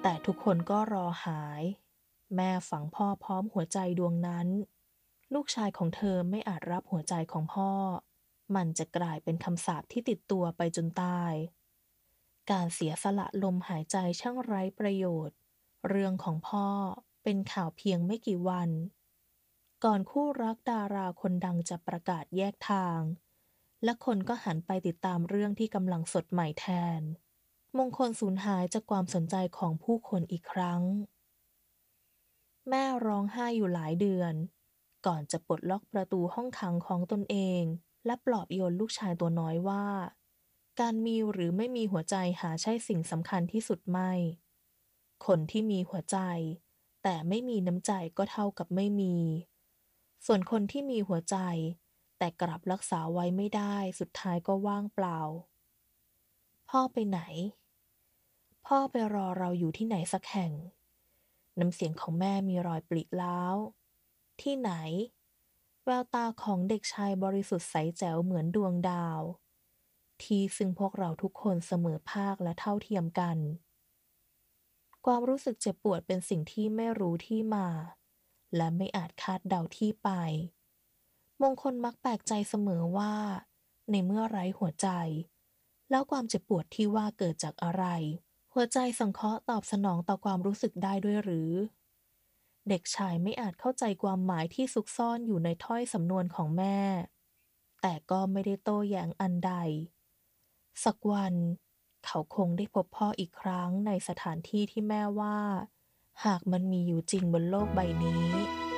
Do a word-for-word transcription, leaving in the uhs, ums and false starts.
แต่ทุกคนก็รอหายแม่ฝังพ่อพร้อมหัวใจดวงนั้นลูกชายของเธอไม่อาจรับหัวใจของพ่อมันจะกลายเป็นคำสาปที่ติดตัวไปจนตายการเสียสละลมหายใจช่างไร้ประโยชน์เรื่องของพ่อเป็นข่าวเพียงไม่กี่วันก่อนคู่รักดาราคนดังจะประกาศแยกทางและคนก็หันไปติดตามเรื่องที่กำลังสดใหม่แทน มงคลสูญหายจากความสนใจของผู้คนอีกครั้งแม่ร้องไห้อยู่หลายเดือนก่อนจะปลดล็อกประตูห้องขังของตนเองและปลอบโยนลูกชายตัวน้อยว่าการมีหรือไม่มีหัวใจหาใช่สิ่งสำคัญที่สุดไม่คนที่มีหัวใจแต่ไม่มีน้ำใจก็เท่ากับไม่มีส่วนคนที่มีหัวใจแต่กลับรักษาไว้ไม่ได้สุดท้ายก็ว่างเปล่าพ่อไปไหน พ่อไปรอเราอยู่ที่ไหนสักแห่งน้ำเสียงของแม่มีรอยปริร้าวที่ไหนแววตาของเด็กชายบริสุทธิ์ใสแจ๋วเหมือนดวงดาวที่ซึ่งพวกเราทุกคนเสมอภาคและเท่าเทียมกันความรู้สึกเจ็บปวดเป็นสิ่งที่ไม่รู้ที่มาและไม่อาจคาดเดาที่ไปมงคลมักแปลกใจเสมอว่าในเมื่อไร้หัวใจแล้วความเจ็บปวดที่ว่าเกิดจากอะไร หัวใจสังเคราะห์ตอบสนองต่อความรู้สึกได้ด้วยหรือเด็กชายไม่อาจเข้าใจความหมายที่ซุกซ่อนอยู่ในถ้อยสำนวนของแม่แต่ก็ไม่ได้โต้แย้งอันใดสักวันเขาคงได้พบพ่ออีกครั้งในสถานที่ที่แม่ว่าหากมันมีอยู่จริงบนโลกใบนี้